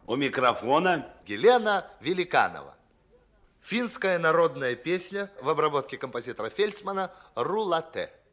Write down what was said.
У микрофона Елена Великанова. Финская народная песня в обработке композитора Фельдсмана «Рулате».